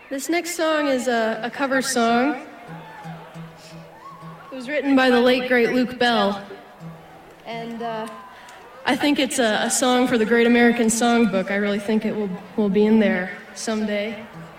This next song is a cover song. It was written by the late, great Luke Bell. And I think it's a song for the Great American Songbook. I really think it will be in there someday.